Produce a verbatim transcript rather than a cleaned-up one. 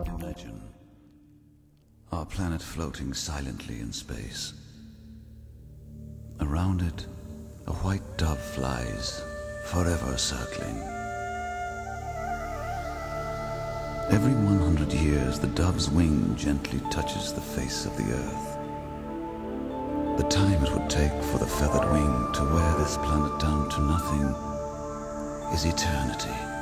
Imagine our planet floating silently in space. Around it, a white dove flies, forever circling. Every one hundred years, the dove's wing gently touches the face of the earth. The time it would take for the feathered wing to wear this planet down to nothing is eternity.